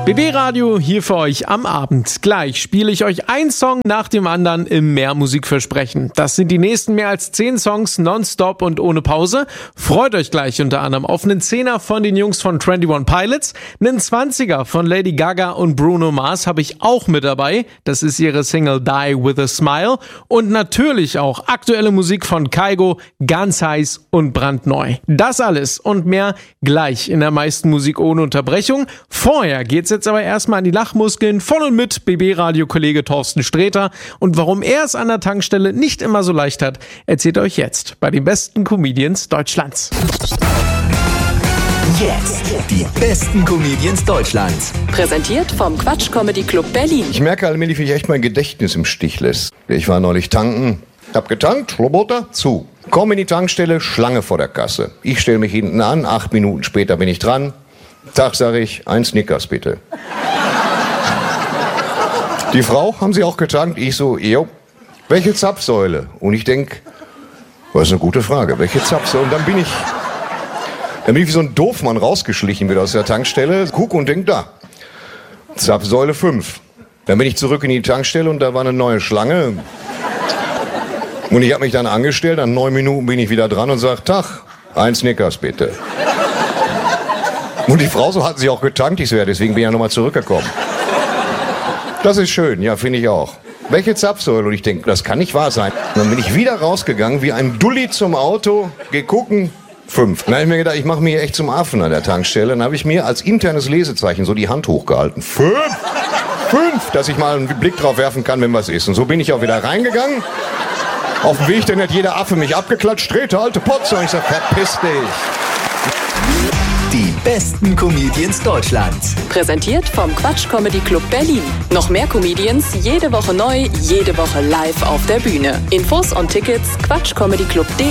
BB Radio hier für euch am Abend. Gleich spiele ich euch einen Song nach dem anderen im Mehrmusikversprechen. Das sind die nächsten mehr als 10 Songs nonstop und ohne Pause. Freut euch gleich unter anderem auf einen 10er von den Jungs von 21 Pilots. Einen 20er von Lady Gaga und Bruno Mars habe ich auch mit dabei. Das ist ihre Single Die With A Smile. Und natürlich auch aktuelle Musik von Kygo, ganz heiß und brandneu. Das alles und mehr gleich in der meisten Musik ohne Unterbrechung. Vorher geht's jetzt aber erstmal an die Lachmuskeln von und mit BB-Radio-Kollege Thorsten Sträter. Und warum er es an der Tankstelle nicht immer so leicht hat, erzählt er euch jetzt bei den besten Comedians Deutschlands. Jetzt die besten Comedians Deutschlands. Präsentiert vom Quatsch Comedy Club Berlin. Ich merke allmählich, wie ich echt mein Gedächtnis im Stich lässt. Ich war neulich tanken, hab getankt, Roboter, zu. Komm in die Tankstelle, Schlange vor der Kasse. Ich stelle mich hinten an, 8 Minuten später bin ich dran. Tag, sag ich, 1 Snickers bitte. Die Frau, haben Sie auch getankt? Ich so, jo. Welche Zapfsäule? Und ich denk, das ist eine gute Frage, welche Zapfsäule? Und dann bin ich wie so ein Doofmann rausgeschlichen wieder aus der Tankstelle, guck und denk, da, Zapfsäule 5. Dann bin ich zurück in die Tankstelle und da war eine neue Schlange. Und ich habe mich dann angestellt, nach 9 Minuten bin ich wieder dran und sag, Tag, 1 Snickers bitte. Und die Frau, so hatten sie auch getankt, ich so, ja, deswegen bin ich ja nochmal zurückgekommen. Das ist schön, ja, finde ich auch. Welche Zapfsäule? Und ich denke, das kann nicht wahr sein. Und dann bin ich wieder rausgegangen, wie ein Dulli zum Auto, geh gucken, 5. Dann habe ich mir gedacht, ich mache mich echt zum Affen an der Tankstelle. Dann habe ich mir als internes Lesezeichen so die Hand hochgehalten. 5! 5! Dass ich mal einen Blick drauf werfen kann, wenn was ist. Und so bin ich auch wieder reingegangen. Auf dem Weg, dann hat jeder Affe mich abgeklatscht. Sträter, alte Potze. Und ich sag, verpiss dich. Die besten Comedians Deutschlands. Präsentiert vom Quatsch Comedy Club Berlin. Noch mehr Comedians, jede Woche neu, jede Woche live auf der Bühne. Infos und Tickets quatschcomedyclub.de.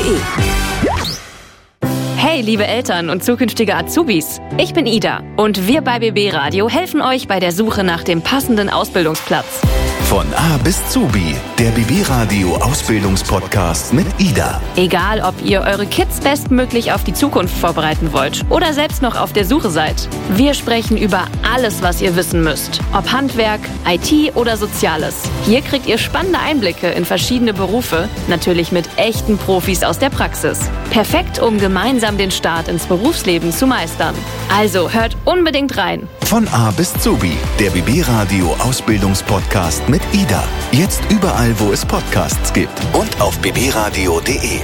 Hey, liebe Eltern und zukünftige Azubis, ich bin Ida und wir bei BB Radio helfen euch bei der Suche nach dem passenden Ausbildungsplatz. Von A bis Zubi, der BB Radio Ausbildungspodcast mit Ida. Egal, ob ihr eure Kids bestmöglich auf die Zukunft vorbereiten wollt oder selbst noch auf der Suche seid. Wir sprechen über alles, was ihr wissen müsst. Ob Handwerk, IT oder Soziales. Hier kriegt ihr spannende Einblicke in verschiedene Berufe, natürlich mit echten Profis aus der Praxis. Perfekt, um gemeinsam den Start ins Berufsleben zu meistern. Also hört unbedingt rein. Von A bis Zubi, der BB Radio Ausbildungspodcast mit Ida. Jetzt überall, wo es Podcasts gibt und auf bbradio.de.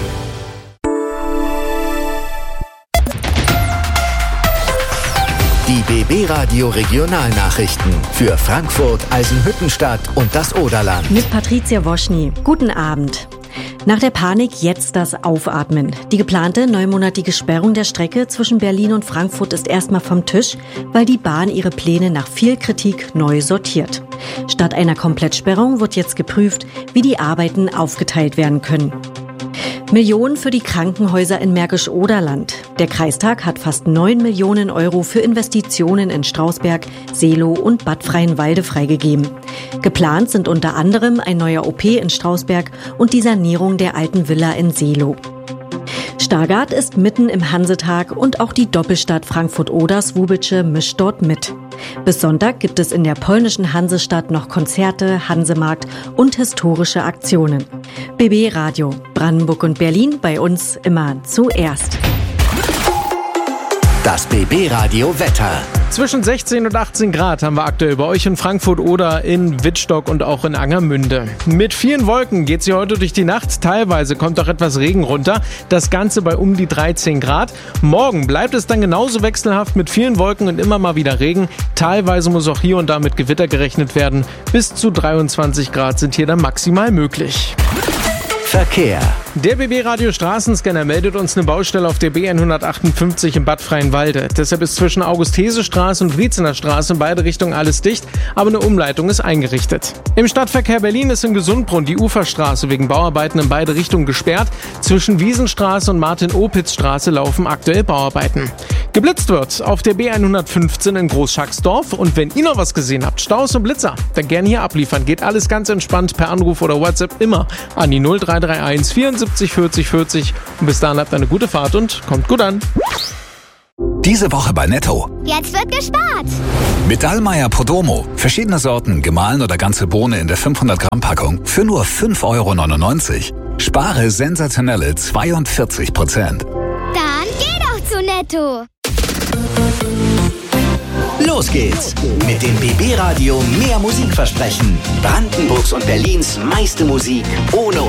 Die BB Radio Regionalnachrichten für Frankfurt, Eisenhüttenstadt und das Oderland. Mit Patricia Woschny. Guten Abend. Nach der Panik jetzt das Aufatmen. Die geplante 9-monatige Sperrung der Strecke zwischen Berlin und Frankfurt ist erstmal vom Tisch, weil die Bahn ihre Pläne nach viel Kritik neu sortiert. Statt einer Komplettsperrung wird jetzt geprüft, wie die Arbeiten aufgeteilt werden können. Millionen für die Krankenhäuser in Märkisch-Oderland. Der Kreistag hat fast 9 Millionen Euro für Investitionen in Strausberg, Seelow und Bad Freienwalde freigegeben. Geplant sind unter anderem ein neuer OP in Strausberg und die Sanierung der alten Villa in Seelow. Stargard ist mitten im Hansetag und auch die Doppelstadt Frankfurt-Oder-Swubitsche mischt dort mit. Bis Sonntag gibt es in der polnischen Hansestadt noch Konzerte, Hansemarkt und historische Aktionen. BB Radio, Brandenburg und Berlin, bei uns immer zuerst. Das BB Radio Wetter. Zwischen 16 und 18 Grad haben wir aktuell bei euch in Frankfurt oder in Wittstock und auch in Angermünde. Mit vielen Wolken geht es hier heute durch die Nacht. Teilweise kommt auch etwas Regen runter. Das Ganze bei um die 13 Grad. Morgen bleibt es dann genauso wechselhaft mit vielen Wolken und immer mal wieder Regen. Teilweise muss auch hier und da mit Gewitter gerechnet werden. Bis zu 23 Grad sind hier dann maximal möglich. Verkehr. Der BB-Radio Straßenscanner meldet uns eine Baustelle auf der B158 in Bad Freienwalde. Deshalb ist zwischen August-Hese-Straße und Wriezener Straße in beide Richtungen alles dicht, aber eine Umleitung ist eingerichtet. Im Stadtverkehr Berlin ist in Gesundbrunn die Uferstraße wegen Bauarbeiten in beide Richtungen gesperrt. Zwischen Wiesenstraße und Martin-Opitz-Straße laufen aktuell Bauarbeiten. Geblitzt wird auf der B115 in Großschacksdorf. Und wenn ihr noch was gesehen habt, Staus und Blitzer, dann gerne hier abliefern. Geht alles ganz entspannt per Anruf oder WhatsApp immer an die 0331 74 40 40. Und bis dahin habt eine gute Fahrt und kommt gut an. Diese Woche bei Netto. Jetzt wird gespart. Mit Dallmayr Podromo. Verschiedene Sorten, gemahlen oder ganze Bohne in der 500 Gramm Packung für nur 5,99 €. Spare sensationelle 42%. Dann geh doch zu Netto. Los geht's mit dem BB Radio Mehr Musik versprechen. Brandenburgs und Berlins meiste Musik ohne